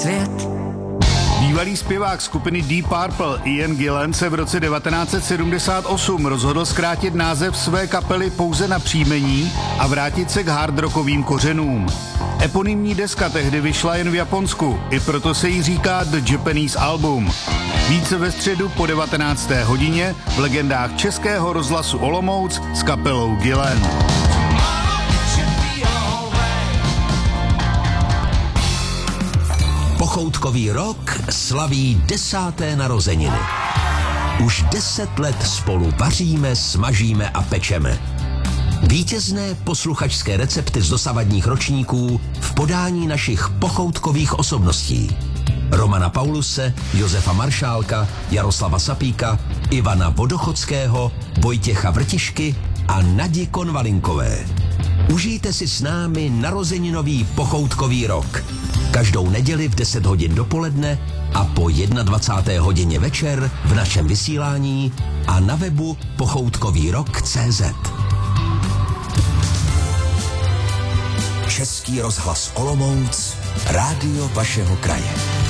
svět. Bývalý zpěvák skupiny Deep Purple Ian Gillan se v roce 1978 rozhodl zkrátit název své kapely pouze na příjmení a vrátit se k hard rockovým kořenům. Eponymní deska tehdy vyšla jen v Japonsku, i proto se jí říká The Japanese Album. Více ve středu po 19. hodině v legendách Českého rozhlasu Olomouc s kapelou Gillan. Pochoutkový rok slaví 10. narozeniny. Už 10 let spolu vaříme, smažíme a pečeme. Vítězné posluchačské recepty z dosavadních ročníků v podání našich pochoutkových osobností. Romana Pauluse, Josefa Maršálka, Jaroslava Sapíka, Ivana Vodochodského, Vojtěcha Vrtišky a Nadi Konvalinkové. Užijte si s námi narozeninový pochoutkový rok. Každou neděli v 10 hodin dopoledne a po 21. hodině večer v našem vysílání a na webu pochoutkovýrok.cz. Český rozhlas Olomouc, rádio vašeho kraje.